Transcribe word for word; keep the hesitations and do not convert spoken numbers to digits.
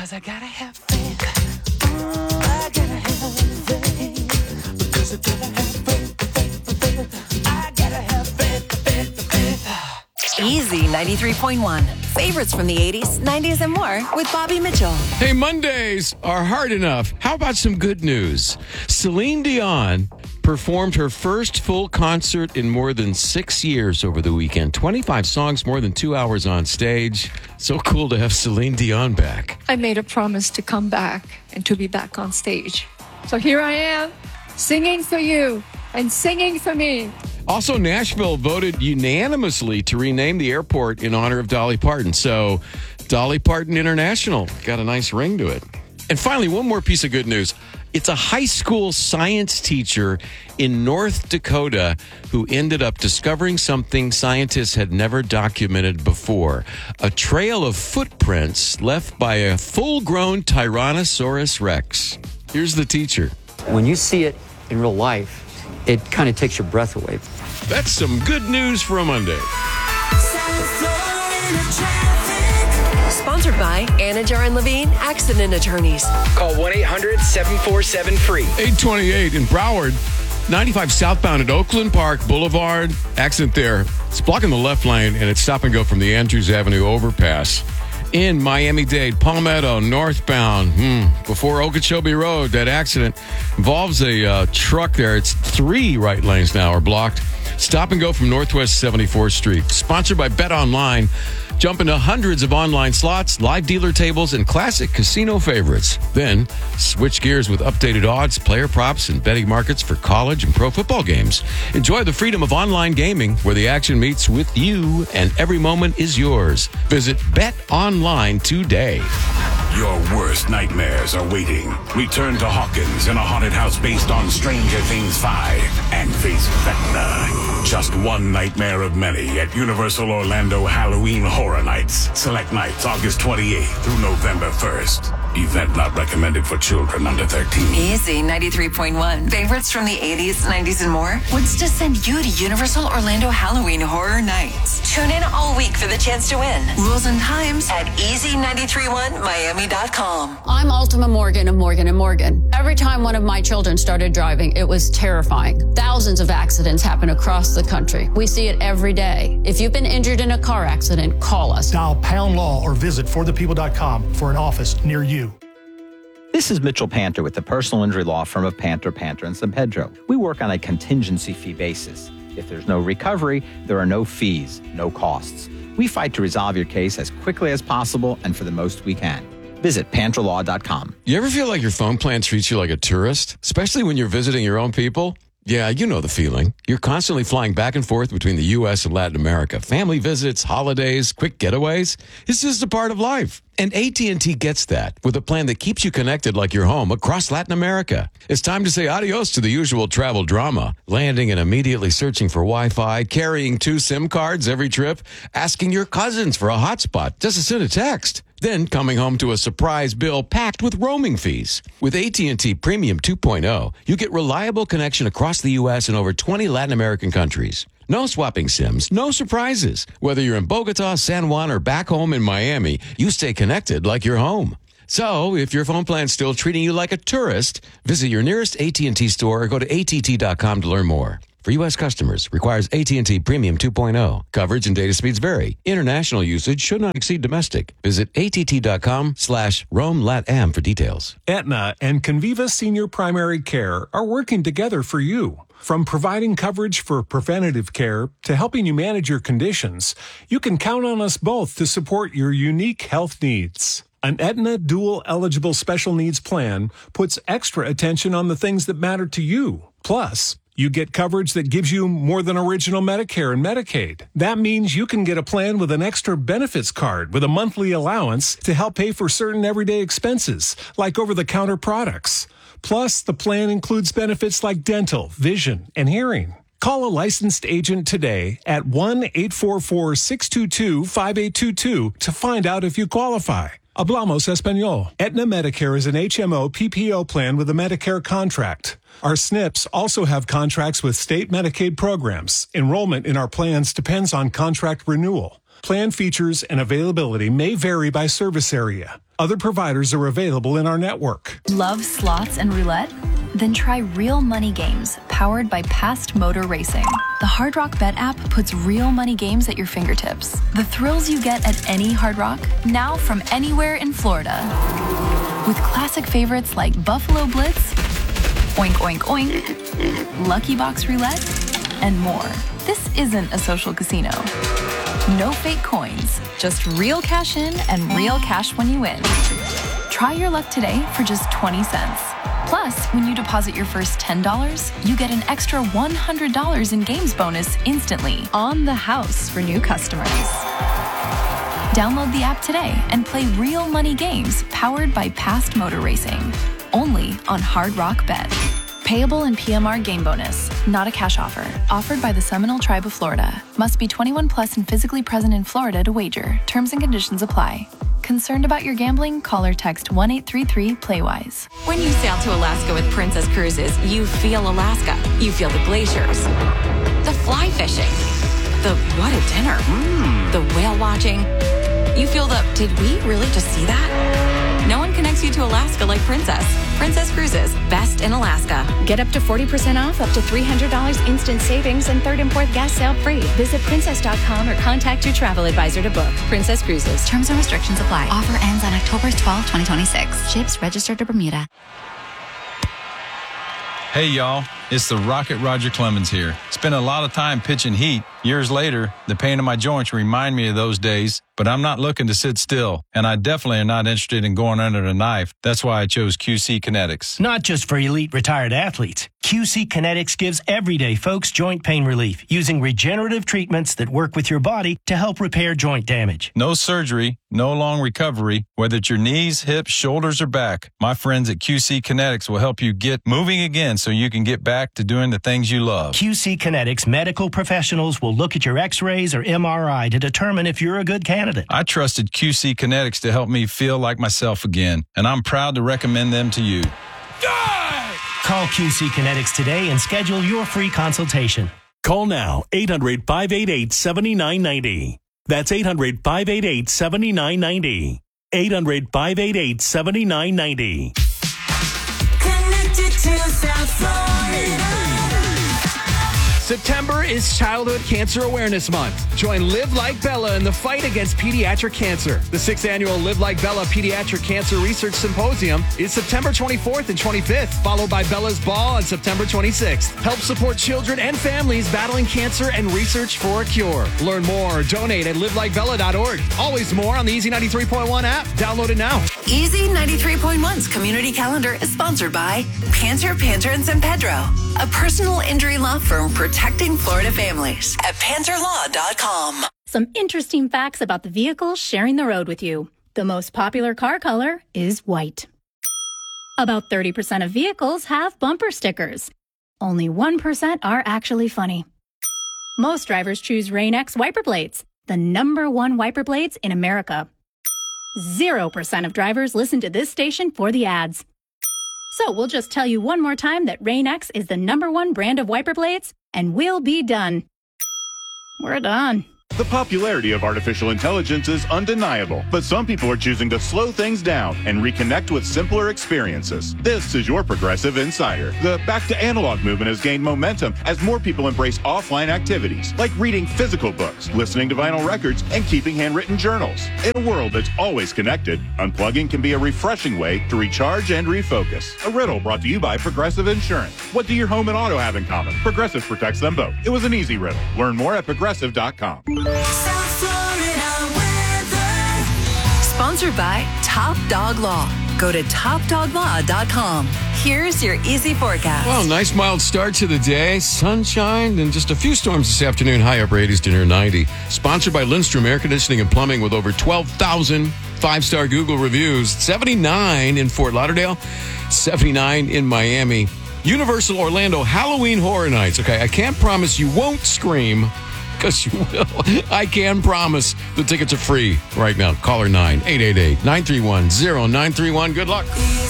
'cause I gotta have faith. Oh, I gotta have faith. Because I gotta have faith, faith, faith. I gotta have faith, faith, faith. Easy ninety-three point one. Favorites from the eighties, nineties, and more with Bobby Mitchell. Hey, Mondays are hard enough. How about some good news? Celine Dion performed her first full concert in more than six years over the weekend. twenty-five songs, more than two hours on stage. So cool to have Celine Dion back. I made a promise to come back and to be back on stage. So here I am, singing for you and singing for me. Also, Nashville voted unanimously to rename the airport in honor of Dolly Parton. So, Dolly Parton International got a nice ring to it. And finally, one more piece of good news. It's a high school science teacher in North Dakota who ended up discovering something scientists had never documented before. A trail of footprints left by a full-grown Tyrannosaurus Rex. Here's the teacher. When you see it in real life, it kind of takes your breath away. That's some good news for a Monday. Sponsored by Anajar and Levine Accident Attorneys. Call one eight hundred seven four seven free. eight twenty-eight in Broward, ninety-five southbound at Oakland Park Boulevard. Accident there. It's blocking the left lane, and it's stop and go from the Andrews Avenue overpass. In Miami-Dade, Palmetto, northbound, hmm, before Okeechobee Road, that accident involves a uh, truck there. It's three right lanes now are blocked. Stop and go from Northwest seventy-fourth Street. Sponsored by Bet Online. Jump into hundreds of online slots, live dealer tables, and classic casino favorites. Then switch gears with updated odds, player props, and betting markets for college and pro football games. Enjoy the freedom of online gaming where the action meets with you and every moment is yours. Visit Bet Online today. Your worst nightmares are waiting. Return to Hawkins in a haunted house based on Stranger Things five and face Vecna. Just one nightmare of many at Universal Orlando Halloween Horror Nights. Select nights August twenty-eighth through November first. Event not recommended for children under thirteen. Easy ninety-three point one. Favorites from the eighties, nineties, and more wants to send you to Universal Orlando Halloween Horror Nights. Tune in all week for the chance to win. Rules and times at easy nine three one miami dot com. I'm Ultima Morgan of Morgan and Morgan. Every time one of my children started driving, it was terrifying. Thousands of accidents happen across the country. We see it every day. If you've been injured in a car accident, call us. Dial pound law or visit for the people dot com for an office near you. This is Mitchell Panter with the personal injury law firm of Panter, Panter, and San Pedro. We work on a contingency fee basis. If there's no recovery, there are no fees, no costs. We fight to resolve your case as quickly as possible and for the most we can. Visit panter law dot com. You ever feel like your phone plan treats you like a tourist, especially when you're visiting your own people? Yeah, you know the feeling. You're constantly flying back and forth between the U S and Latin America. Family visits, holidays, quick getaways. It's just a part of life. And A T and T gets that with a plan that keeps you connected like you're home across Latin America. It's time to say adios to the usual travel drama. Landing and immediately searching for Wi-Fi, carrying two SIM cards every trip, asking your cousins for a hotspot just to send a text. Then coming home to a surprise bill packed with roaming fees. With A T and T Premium two point oh, you get reliable connection across the U S and over twenty Latin American countries. No swapping SIMs, no surprises. Whether you're in Bogota, San Juan, or back home in Miami, you stay connected like you're home. So, if your phone plan's still treating you like a tourist, visit your nearest A T and T store or go to A T T dot com to learn more. For U S customers, requires A T and T Premium two point oh. Coverage and data speeds vary. International usage should not exceed domestic. Visit A T T dot com slash Roam LatAm for details. Aetna and Conviva Senior Primary Care are working together for you. From providing coverage for preventative care to helping you manage your conditions, you can count on us both to support your unique health needs. An Aetna Dual Eligible Special Needs Plan puts extra attention on the things that matter to you. Plus, you get coverage that gives you more than original Medicare and Medicaid. That means you can get a plan with an extra benefits card with a monthly allowance to help pay for certain everyday expenses, like over-the-counter products. Plus, the plan includes benefits like dental, vision, and hearing. Call a licensed agent today at one eight four four, six two two, five eight two two to find out if you qualify. Hablamos Español. Aetna Medicare is an H M O P P O plan with a Medicare contract. Our S N Ps also have contracts with state Medicaid programs. Enrollment in our plans depends on contract renewal. Plan features and availability may vary by service area. Other providers are available in our network. Love slots and roulette? Then try Real Money Games, powered by Past Motor Racing. The Hard Rock Bet app puts real money games at your fingertips. The thrills you get at any Hard Rock, now from anywhere in Florida. With classic favorites like Buffalo Blitz, Oink Oink Oink, Lucky Box Roulette, and more. This isn't a social casino. No fake coins, just real cash in and real cash when you win. Try your luck today for just twenty cents. Plus, when you deposit your first ten dollars, you get an extra one hundred dollars in games bonus instantly on the house for new customers. Download the app today and play real money games powered by Past Motor Racing. Only on Hard Rock Bet. Payable in P M R game bonus, not a cash offer. Offered by the Seminole Tribe of Florida. Must be twenty-one plus and physically present in Florida to wager. Terms and conditions apply. Concerned about your gambling? Call or text one eight three three play wise. When you sail to Alaska with Princess Cruises, you feel Alaska. You feel the glaciers, the fly fishing, the what a dinner, mm. the whale watching. You feel the, did we really just see that? No one connects you to Alaska like Princess. Princess Cruises, best in Alaska. Get up to forty percent off, up to three hundred dollars instant savings, and third and fourth gas sale free. Visit princess dot com or contact your travel advisor to book. Princess Cruises. Terms and restrictions apply. Offer ends on October twelfth, twenty twenty-six. Ships registered to Bermuda. Hey, y'all. It's the Rocket Roger Clemens here. Spent a lot of time pitching heat. Years later, the pain in my joints remind me of those days, but I'm not looking to sit still, and I definitely am not interested in going under the knife. That's why I chose Q C Kinetics. Not just for elite retired athletes. Q C Kinetics gives everyday folks joint pain relief using regenerative treatments that work with your body to help repair joint damage. No surgery, no long recovery, whether it's your knees, hips, shoulders, or back. My friends at Q C Kinetics will help you get moving again so you can get back to doing the things you love. Q C Kinetics medical professionals will look at your x-rays or M R I to determine if you're a good candidate. I trusted Q C Kinetics to help me feel like myself again, and I'm proud to recommend them to you. Call Q C Kinetics today and schedule your free consultation. Call now, eight hundred, five eight eight, seven nine nine zero. That's eight hundred, five eight eight, seven nine nine zero. eight hundred, five eight eight, seven nine nine zero. Connected to South Florida. September is Childhood Cancer Awareness Month. Join Live Like Bella in the fight against pediatric cancer. The sixth annual Live Like Bella Pediatric Cancer Research Symposium is September twenty-fourth and twenty-fifth, followed by Bella's Ball on September twenty-sixth. Help support children and families battling cancer and research for a cure. Learn more or donate at live like bella dot org. Always more on the Easy ninety-three point one app. Download it now. Easy ninety-three point one's community calendar is sponsored by Panter, Panter and San Pedro, a personal injury law firm protecting Florida families at panter law dot com. Some interesting facts about the vehicles sharing the road with you. The most popular car color is white. About thirty percent of vehicles have bumper stickers. Only one percent are actually funny. Most drivers choose Rain-X wiper blades, the number one wiper blades in America. Zero percent of drivers listen to this station for the ads. So we'll just tell you one more time that Rain-X is the number one brand of wiper blades, and we'll be done. We're done. The popularity of artificial intelligence is undeniable, but some people are choosing to slow things down and reconnect with simpler experiences. This is your Progressive Insider. The back to analog movement has gained momentum as more people embrace offline activities like reading physical books, listening to vinyl records, and keeping handwritten journals. In a world that's always connected, unplugging can be a refreshing way to recharge and refocus. A riddle brought to you by Progressive Insurance. What do your home and auto have in common? Progressive protects them both. It was an easy riddle. Learn more at progressive dot com. South Florida weather. Sponsored by Top Dog Law. Go to top dog law dot com. Here's your easy forecast. Well, nice mild start to the day. Sunshine and just a few storms this afternoon. High upper eighties to near ninety. Sponsored by Lindstrom Air Conditioning and Plumbing with over twelve thousand five-star Google reviews. seventy-nine in Fort Lauderdale. seventy-nine in Miami. Universal Orlando Halloween Horror Nights. Okay, I can't promise you won't scream, because you will. I can promise the tickets are free right now. Caller nine eight eight eight, nine three one, zero nine three one. Good luck.